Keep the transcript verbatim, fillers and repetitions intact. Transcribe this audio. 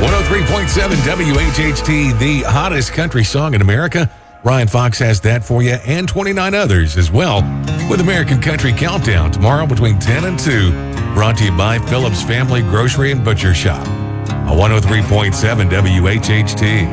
one oh three point seven W H H T, the hottest country song in America. Ryan Fox has that for you and twenty-nine others as well with American Country Countdown tomorrow between ten and two. Brought to you by Phillips Family Grocery and Butcher Shop. A one oh three point seven W H H T.